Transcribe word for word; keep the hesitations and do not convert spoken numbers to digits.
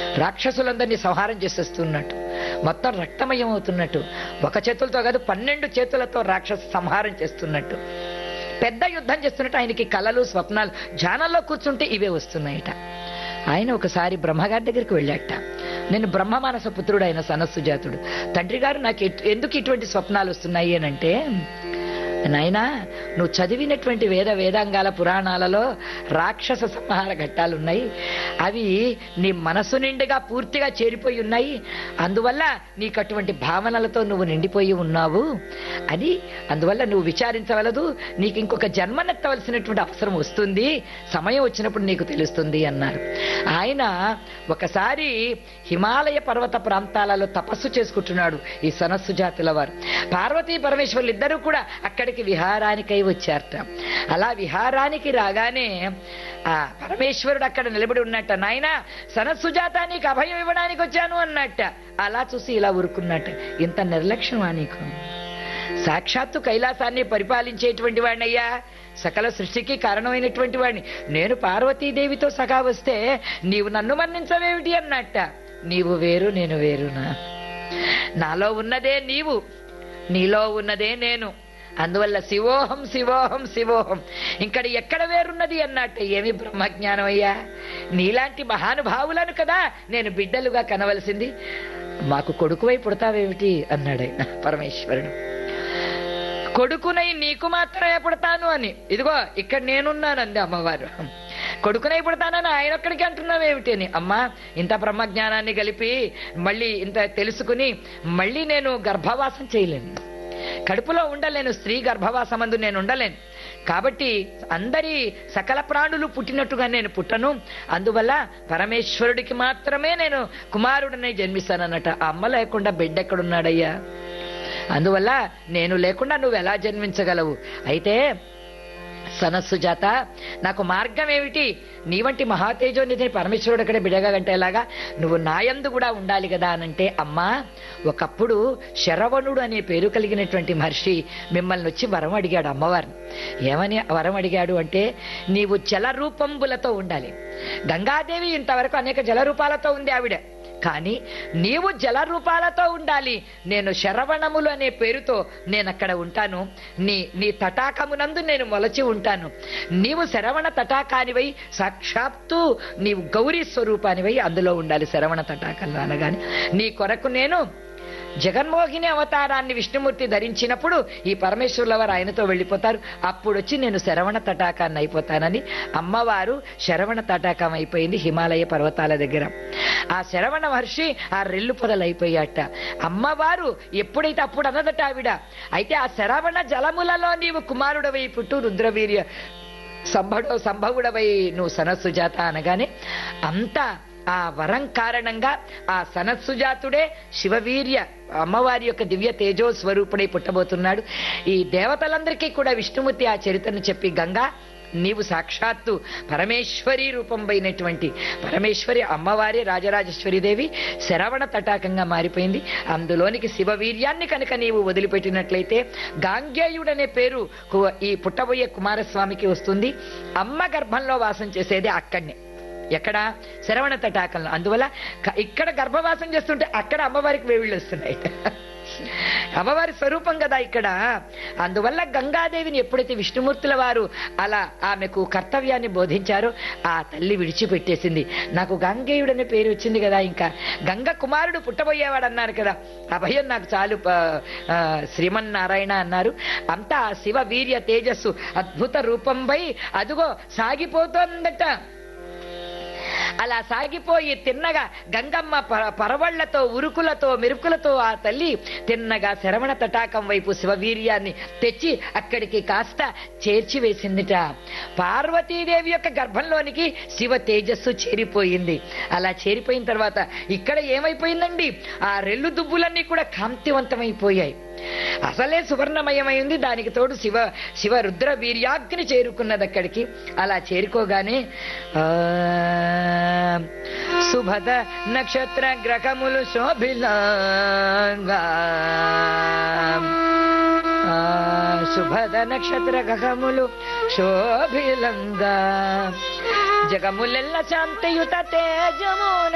రాక్షసులందరినీ సంహారం చేసేస్తున్నట్టు, మొత్తం రక్తమయం అవుతున్నట్టు, ఒక చేతులతో కాదు పన్నెండు చేతులతో రాక్షస సంహారం చేస్తున్నట్టు, పెద్ద యుద్ధం చేస్తున్నట్టు ఆయనకి కలలు స్వప్నాలు, ధ్యానంలో కూర్చుంటే ఇవే వస్తున్నాయట. ఆయన ఒకసారి బ్రహ్మగారి దగ్గరికి వెళ్ళాట. నేను బ్రహ్మ మానస పుత్రుడు ఆయన సనస్సు జాతుడు. తండ్రి గారు నాకు ఎందుకు ఇటువంటి స్వప్నాలు వస్తున్నాయి అని అంటే, నాయనా నువ్వు చదివినటువంటి వేద వేదాంగాల పురాణాలలో రాక్షస సంహార ఘట్టాలున్నాయి, అవి నీ మనసు నిండుగా పూర్తిగా చేరిపోయి ఉన్నాయి, అందువల్ల నీకు అటువంటి భావనలతో నువ్వు నిండిపోయి ఉన్నావు, అది అందువల్ల నువ్వు విచారించవలదు, నీకు ఇంకొక జన్మనెత్తవలసినటువంటి అవసరం వస్తుంది, సమయం వచ్చినప్పుడు నీకు తెలుస్తుంది అన్నారు. ఆయన ఒకసారి హిమాలయ పర్వత ప్రాంతాలలో తపస్సు చేసుకుంటున్నాడు ఈ సనస్సు జాతుల వారు. పార్వతీ పరమేశ్వరులు ఇద్దరూ కూడా అక్కడికి విహారానికై వచ్చారట. అలా విహారానికి రాగానే ఆ పరమేశ్వరుడు అక్కడ నిలబడి ఉన్నట్ట. నాయనా సనస్సు జాత నీకు అభయం ఇవ్వడానికి వచ్చాను అన్నట్ట. అలా చూసి ఇలా ఊరుకున్నట్ట. ఇంత నిర్లక్ష్యమా నీకు? సాక్షాత్తు కైలాసాన్ని పరిపాలించేటువంటి వాడినయ్యా, సకల సృష్టికి కారణమైనటువంటి వాడిని నేను. పార్వతీదేవితో సగా వస్తే నీవు నన్ను మన్నించవేమిటి అన్నట్ట. నీవు వేరు నేను వేరునా? నాలో ఉన్నదే నీవు, నీలో ఉన్నదే నేను, అందువల్ల శివోహం శివోహం శివోహం, ఇక్కడ ఎక్కడ వేరున్నది అన్నట్టు. ఏమి బ్రహ్మజ్ఞానం అయ్యా, నీలాంటి మహానుభావులను కదా నేను బిడ్డలుగా కనవలసింది, మాకు కొడుకువై పుడతావేమిటి అన్నాడు ఆయన పరమేశ్వరుడు. కొడుకునై నీకు మాత్రమే పుడతాను అని, ఇదిగో ఇక్కడ నేనున్నాను అంది అమ్మవారు. కొడుకునై పుడతానని ఆయన ఒక్కడికి అంటున్నావేమిటి అని. అమ్మా ఇంత బ్రహ్మజ్ఞానాన్ని కలిపి మళ్ళీ ఇంత తెలుసుకుని మళ్ళీ నేను గర్భవాసం చేయలేను, కడుపులో ఉండలేను, స్త్రీ గర్భవాసమందు నేను ఉండలేను, కాబట్టి అందరి సకల ప్రాణులు పుట్టినట్టుగా నేను పుట్టను, అందువల్ల పరమేశ్వరుడికి మాత్రమే నేను కుమారుడిని జన్మిస్తానన్నట. ఆ అమ్మ లేకుండా బిడ్డ ఎక్కడున్నాడయ్యా? అందువల్ల నేను లేకుండా నువ్వు ఎలా జన్మించగలవు? అయితే సనస్సు జాత నాకు మార్గం ఏమిటి? నీ వంటి మహాతేజోనిధిని పరమేశ్వరుడు అక్కడే బిడగా గంటేలాగా నువ్వు నాయందు కూడా ఉండాలి కదా అనంటే, అమ్మా ఒకప్పుడు శరవణుడు అనే పేరు కలిగినటువంటి మహర్షి మిమ్మల్ని వచ్చి వరం అడిగాడు అమ్మవారిని. ఏమని వరం అడిగాడు అంటే, నీవు జల రూపంబులతో ఉండాలి. గంగాదేవి ఇంతవరకు అనేక జల రూపాలతో ఉంది ఆవిడ, కానీ నీవు జల రూపాలతో ఉండాలి. నేను శరవణములు అనే పేరుతో నేను అక్కడ ఉంటాను, నీ నీ తటాకమునందు నేను మొలచి ఉంటాను. నీవు శరవణ తటాకానివై సాక్షాత్తు నీవు గౌరీ స్వరూపానివై అందులో ఉండాలి శరవణ తటాకంలో అనగానే, నీ కొరకు నేను జగన్మోహిని అవతారాన్ని విష్ణుమూర్తి ధరించినప్పుడు ఈ పరమేశ్వరుల వారు ఆయనతో వెళ్ళిపోతారు, అప్పుడు వచ్చి నేను శరవణ తటాకాన్ని అయిపోతానని అమ్మవారు శరవణ తటాకం అయిపోయింది హిమాలయ పర్వతాల దగ్గర. ఆ శరవణ మహర్షి ఆ రెల్లు పొదలైపోయాట. అమ్మవారు ఎప్పుడైతే అప్పుడు అన్నదట ఆవిడ, అయితే ఆ శరవణ జలములలో నీవు కుమారుడవై పుట్టు రుద్రవీర్య సంభవ సంభవుడవై నువ్వు సనస్సు జాత అనగానే, అంతా ఆ వరం కారణంగా ఆ సనస్సు జాతుడే శివవీర్య అమ్మవారి యొక్క దివ్య తేజో స్వరూపుడై పుట్టబోతున్నాడు. ఈ దేవతలందరికీ కూడా విష్ణుమూర్తి ఆ చరిత్రను చెప్పి, గంగా నీవు సాక్షాత్తు పరమేశ్వరి రూపంపైనటువంటి పరమేశ్వరి అమ్మవారి రాజరాజేశ్వరి దేవి శరవణ తటాకంగా మారిపోయింది. అందులోనికి శివవీర్యాన్ని కనుక నీవు వదిలిపెట్టినట్లయితే గాంగేయుడనే పేరు ఈ పుట్టబోయే కుమారస్వామికి వస్తుంది. అమ్మ గర్భంలో వాసం చేసేది అక్కడనే, ఎక్కడ? శరవణ తటాకంలో. అందువల్ల ఇక్కడ గర్భవాసం చేస్తుంటే అక్కడ అమ్మవారికి వేవిళ్ళు వస్తున్నాయి, అమ్మవారి స్వరూపం కదా ఇక్కడ. అందువల్ల గంగాదేవిని ఎప్పుడైతే విష్ణుమూర్తుల వారు అలా ఆమెకు కర్తవ్యాన్ని బోధించారో ఆ తల్లి విడిచిపెట్టేసింది. నాకు గంగేయుడనే పేరు వచ్చింది కదా, ఇంకా గంగ కుమారుడు పుట్టబోయేవాడు అన్నారు కదా, అభయం నాకు చాలు శ్రీమన్నారాయణ అన్నారు. అంతా శివ వీర్య తేజస్సు అద్భుత రూపంపై అదుగో సాగిపోతోందట. అలా సాగిపోయి తిన్నగా గంగమ్మ పరవళ్లతో ఉరుకులతో మెరుకులతో ఆ తల్లి తిన్నగా శరవణ తటాకం వైపు శివవీర్యాన్ని తెచ్చి అక్కడికి కాస్త చేర్చివేసిందిట. పార్వతీదేవి యొక్క గర్భంలోనికి శివ తేజస్సు చేరిపోయింది. అలా చేరిపోయిన తర్వాత ఇక్కడ ఏమైపోయిందండి, ఆ రెల్లు దుబ్బులన్నీ కూడా కాంతివంతమైపోయాయి. అసలే సువర్ణమయమైంది, దానికి తోడు శివ శివ రుద్ర వీర్యాగ్ని చేరుకున్నది అక్కడికి. అలా చేరుకోగానే ఆ శుభద నక్షత్ర గ్రహములు శోభిలంగా, శుభద నక్షత్ర గ్రహములు శోభిలంగా, జగములెల్ల శాంతియుత తేజమున